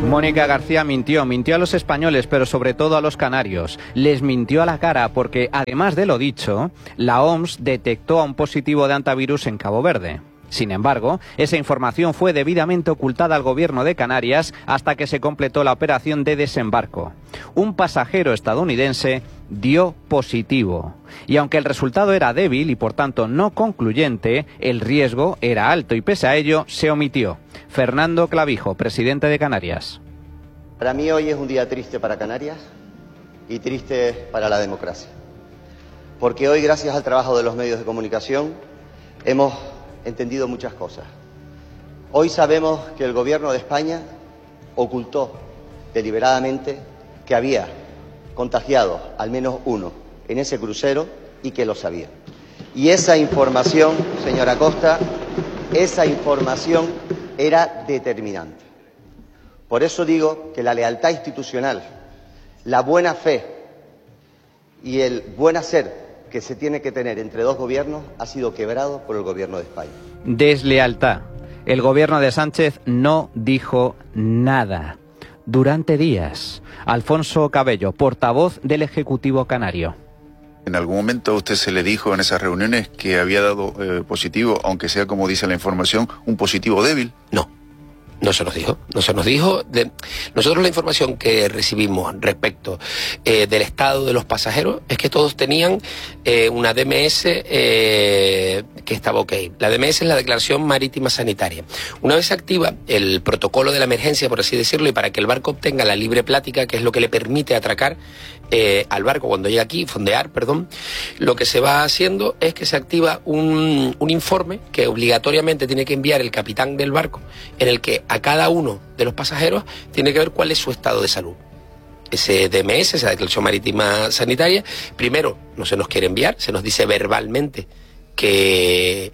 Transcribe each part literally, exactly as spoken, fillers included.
Mónica García mintió, mintió a los españoles, pero sobre todo a los canarios. Les mintió a la cara porque, además de lo dicho, la O M S detectó a un positivo de hantavirus en Cabo Verde. Sin embargo, esa información fue debidamente ocultada al gobierno de Canarias hasta que se completó la operación de desembarco. Un pasajero estadounidense dio positivo. Y aunque el resultado era débil y por tanto no concluyente, el riesgo era alto y pese a ello se omitió. Fernando Clavijo, presidente de Canarias. Para mí hoy es un día triste para Canarias y triste para la democracia. Porque hoy, gracias al trabajo de los medios de comunicación, hemos entendido muchas cosas. Hoy sabemos que el gobierno de España ocultó deliberadamente que había contagiado al menos uno en ese crucero y que lo sabía. Y esa información, señora Costa, esa información era determinante. Por eso digo que la lealtad institucional, la buena fe y el buen hacer que se tiene que tener entre dos gobiernos ha sido quebrado por el gobierno de España. Deslealtad. El gobierno de Sánchez no dijo nada. Durante días, Alfonso Cabello, portavoz del Ejecutivo canario. ¿En algún momento a usted se le dijo en esas reuniones que había dado eh, positivo, aunque sea como dice la información, un positivo débil? No. No se nos dijo, no se nos dijo. De... Nosotros la información que recibimos respecto eh, del estado de los pasajeros es que todos tenían eh, una D M S eh, que estaba ok. La D M S es la Declaración Marítima Sanitaria. Una vez se activa el protocolo de la emergencia, por así decirlo, y para que el barco obtenga la libre plática, que es lo que le permite atracar eh, al barco cuando llega aquí, fondear, perdón, lo que se va haciendo es que se activa un, un informe que obligatoriamente tiene que enviar el capitán del barco, en el que a cada uno de los pasajeros tiene que ver cuál es su estado de salud. Ese D M S, esa Declaración Marítima Sanitaria, primero no se nos quiere enviar, se nos dice verbalmente que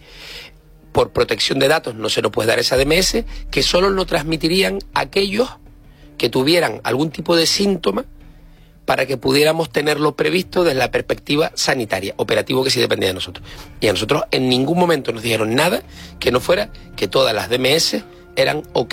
por protección de datos no se nos puede dar esa D M S, que solo lo transmitirían aquellos que tuvieran algún tipo de síntoma para que pudiéramos tenerlo previsto desde la perspectiva sanitaria, operativo que sí dependía de nosotros. Y a nosotros en ningún momento nos dijeron nada que no fuera que todas las D M S eran ok.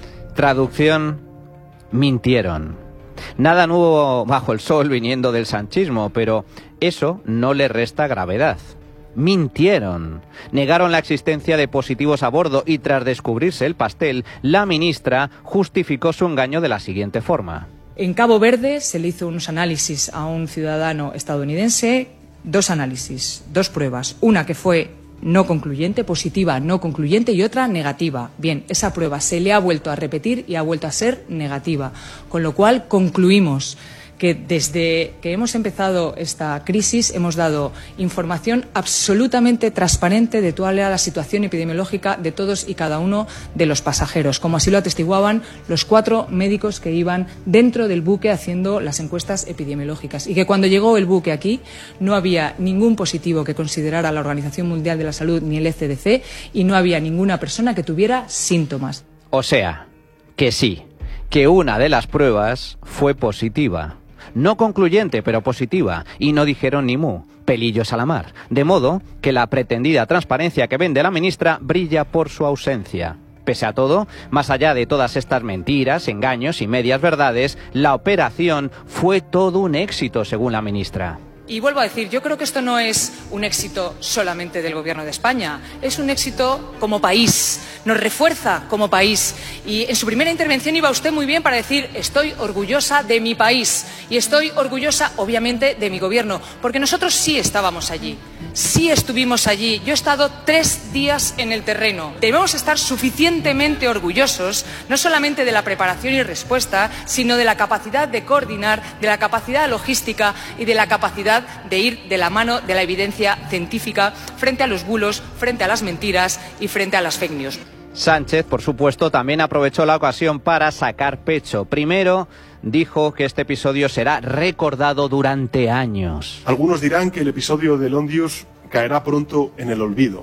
Traducción: mintieron. Nada nuevo bajo el sol viniendo del sanchismo, pero eso no le resta gravedad. Mintieron. Negaron la existencia de positivos a bordo y tras descubrirse el pastel, la ministra justificó su engaño de la siguiente forma. En Cabo Verde se le hizo unos análisis a un ciudadano estadounidense, dos análisis, dos pruebas. Una que fue no concluyente, positiva no concluyente, y otra negativa. Bien, esa prueba se le ha vuelto a repetir y ha vuelto a ser negativa, con lo cual concluimos que desde que hemos empezado esta crisis hemos dado información absolutamente transparente de toda la situación epidemiológica de todos y cada uno de los pasajeros, como así lo atestiguaban los cuatro médicos que iban dentro del buque haciendo las encuestas epidemiológicas, y que cuando llegó el buque aquí no había ningún positivo que considerara la Organización Mundial de la Salud ni el C D C, y no había ninguna persona que tuviera síntomas. O sea, que sí, que una de las pruebas fue positiva. No concluyente, pero positiva, y no dijeron ni mu, pelillos a la mar. De modo que la pretendida transparencia que vende la ministra brilla por su ausencia. Pese a todo, más allá de todas estas mentiras, engaños y medias verdades, la operación fue todo un éxito, según la ministra. Y vuelvo a decir, yo creo que esto no es un éxito solamente del Gobierno de España, es un éxito como país, nos refuerza como país. Y en su primera intervención iba usted muy bien para decir, estoy orgullosa de mi país y estoy orgullosa, obviamente, de mi Gobierno, porque nosotros sí estábamos allí, sí estuvimos allí. Yo he estado tres días en el terreno. Debemos estar suficientemente orgullosos, no solamente de la preparación y respuesta, sino de la capacidad de coordinar, de la capacidad logística y de la capacidad de ir de la mano de la evidencia científica frente a los bulos, frente a las mentiras y frente a las fake news. Sánchez, por supuesto, también aprovechó la ocasión para sacar pecho. Primero, dijo que este episodio será recordado durante años. Algunos dirán que el episodio del Ondius caerá pronto en el olvido,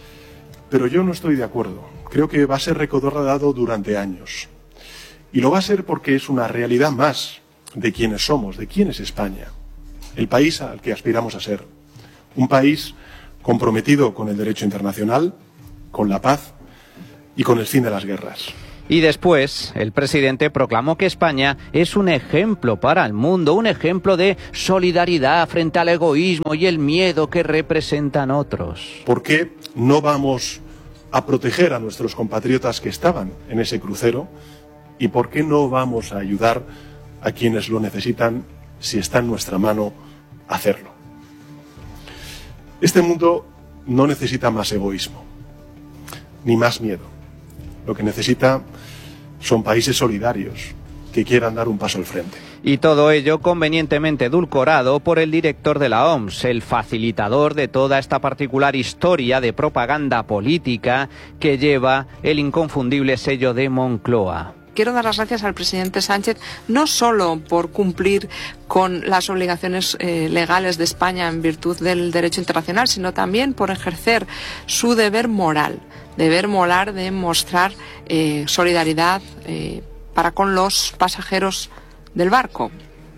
pero yo no estoy de acuerdo. Creo que va a ser recordado durante años. Y lo va a ser porque es una realidad más de quiénes somos, de quién es España. El país al que aspiramos a ser. Un país comprometido con el derecho internacional, con la paz y con el fin de las guerras. Y después, el presidente proclamó que España es un ejemplo para el mundo, un ejemplo de solidaridad frente al egoísmo y el miedo que representan otros. ¿Por qué no vamos a proteger a nuestros compatriotas que estaban en ese crucero? ¿Y por qué no vamos a ayudar a quienes lo necesitan si está en nuestra mano hacerlo? Este mundo no necesita más egoísmo, ni más miedo. Lo que necesita son países solidarios que quieran dar un paso al frente. Y todo ello convenientemente edulcorado por el director de la O M S, el facilitador de toda esta particular historia de propaganda política que lleva el inconfundible sello de Moncloa. Quiero dar las gracias al presidente Sánchez no solo por cumplir con las obligaciones eh, legales de España en virtud del derecho internacional, sino también por ejercer su deber moral, deber moral de mostrar eh, solidaridad eh, para con los pasajeros del barco,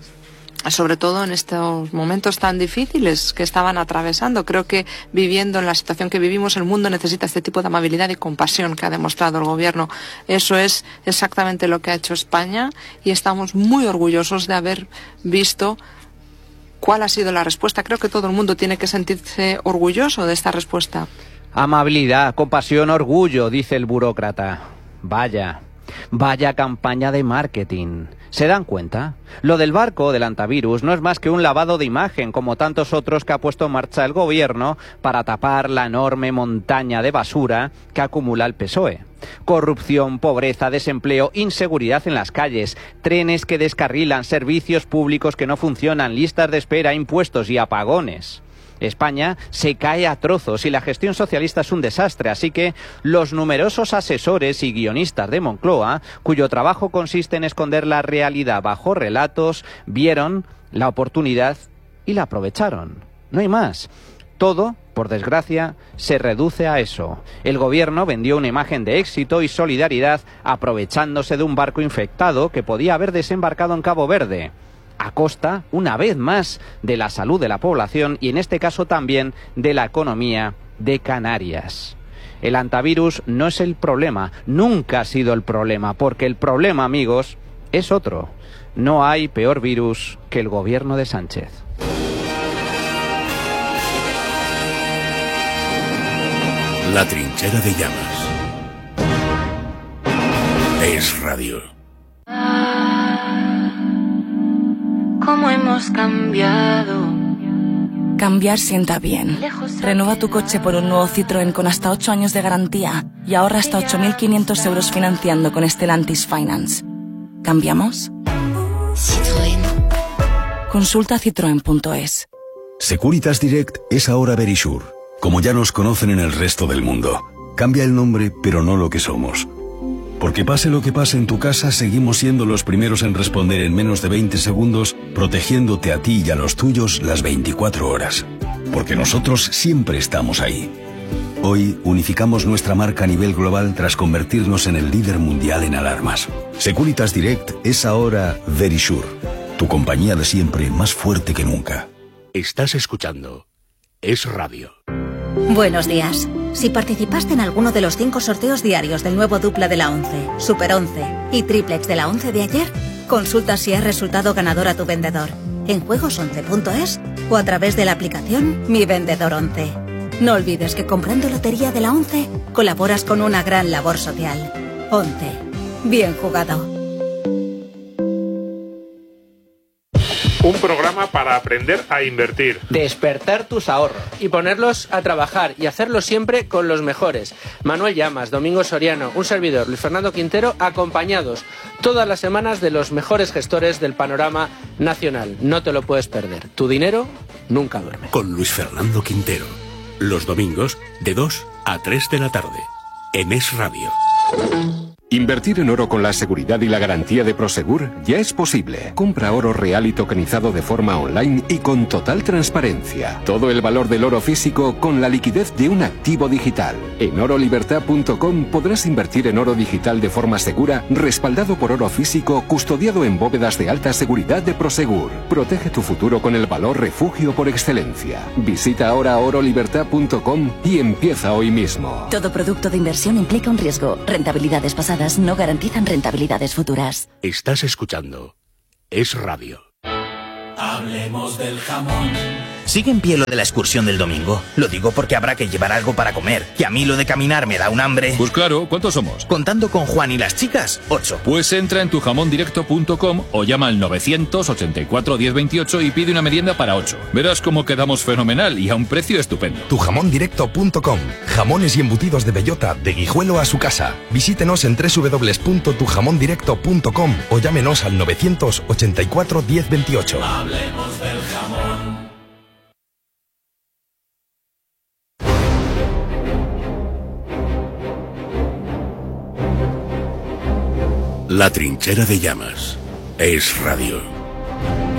sobre todo en estos momentos tan difíciles que estaban atravesando. Creo que viviendo en la situación que vivimos, el mundo necesita este tipo de amabilidad y compasión que ha demostrado el Gobierno. Eso es exactamente lo que ha hecho España y estamos muy orgullosos de haber visto cuál ha sido la respuesta. Creo que todo el mundo tiene que sentirse orgulloso de esta respuesta. Amabilidad, compasión, orgullo, dice el burócrata. Vaya, vaya campaña de marketing. ¿Se dan cuenta? Lo del barco del antivirus no es más que un lavado de imagen, como tantos otros que ha puesto en marcha el gobierno para tapar la enorme montaña de basura que acumula el P S O E. Corrupción, pobreza, desempleo, inseguridad en las calles, trenes que descarrilan, servicios públicos que no funcionan, listas de espera, impuestos y apagones. España se cae a trozos y la gestión socialista es un desastre, así que los numerosos asesores y guionistas de Moncloa, cuyo trabajo consiste en esconder la realidad bajo relatos, vieron la oportunidad y la aprovecharon. No hay más. Todo, por desgracia, se reduce a eso. El gobierno vendió una imagen de éxito y solidaridad aprovechándose de un barco infectado que podía haber desembarcado en Cabo Verde, a costa, una vez más, de la salud de la población y en este caso también de la economía de Canarias. El antivirus no es el problema, nunca ha sido el problema, porque el problema, amigos, es otro. No hay peor virus que el gobierno de Sánchez. La trinchera de llamas. Es radio. ¿Cómo hemos cambiado? Cambiar sienta bien. Renueva tu coche por un nuevo Citroën con hasta ocho años de garantía y ahorra hasta ocho mil quinientos euros financiando con Stellantis Finance. ¿Cambiamos? Citroën. Consulta citroen punto es. Securitas Direct es ahora Verisure, como ya nos conocen en el resto del mundo. Cambia el nombre, pero no lo que somos. Porque pase lo que pase en tu casa, seguimos siendo los primeros en responder en menos de veinte segundos, protegiéndote a ti y a los tuyos las veinticuatro horas. Porque nosotros siempre estamos ahí. Hoy unificamos nuestra marca a nivel global tras convertirnos en el líder mundial en alarmas. Securitas Direct es ahora Verisure, tu compañía de siempre más fuerte que nunca. Estás escuchando Es Radio. Buenos días. Si participaste en alguno de los cinco sorteos diarios del nuevo dupla de la once, Super once y triplex de la once de ayer, consulta si has resultado ganador a tu vendedor en juegos once punto es o a través de la aplicación Mi Vendedor once. No olvides que comprando lotería de la once colaboras con una gran labor social. once. Bien jugado. Un programa para aprender a invertir. Despertar tus ahorros. Y ponerlos a trabajar y hacerlo siempre con los mejores. Manuel Llamas, Domingo Soriano, un servidor, Luis Fernando Quintero, acompañados todas las semanas de los mejores gestores del panorama nacional. No te lo puedes perder. Tu dinero nunca duerme. Con Luis Fernando Quintero. Los domingos de dos a tres de la tarde. En Es Radio. Invertir en oro con la seguridad y la garantía de Prosegur ya es posible. Compra oro real y tokenizado de forma online y con total transparencia. Todo el valor del oro físico con la liquidez de un activo digital. En oro libertad punto com podrás invertir en oro digital de forma segura, respaldado por oro físico, custodiado en bóvedas de alta seguridad de Prosegur. Protege tu futuro con el valor refugio por excelencia. Visita ahora oro libertad punto com y empieza hoy mismo. Todo producto de inversión implica un riesgo. Rentabilidades basadas pasadas no garantizan rentabilidades futuras. Estás escuchando Es Radio. Hablemos del jamón. ¿Sigue en pie lo de la excursión del domingo? Lo digo porque habrá que llevar algo para comer. Que a mí lo de caminar me da un hambre. Pues claro, ¿cuántos somos? Contando con Juan y las chicas, ocho. Pues entra en tu jamón directo punto com o llama al novecientos ochenta y cuatro diez veintiocho y pide una merienda para ocho. Verás cómo quedamos fenomenal y a un precio estupendo. tu jamón directo punto com. Jamones y embutidos de bellota, de Guijuelo a su casa. Visítenos en doble u doble u doble u punto tu jamón directo punto com o llámenos al novecientos ochenta y cuatro diez veintiocho. Hablemos del jamón. La trinchera de llamas. Es Radio.